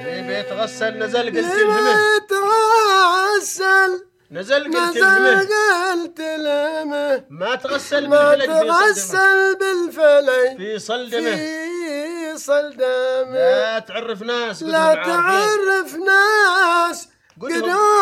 بيتغسل نزل قلت بيتغسل نزل قلت لمه ما تغسل بالفلج في صلدمه صلدمه لا تعرف ناس لا تعرف ناس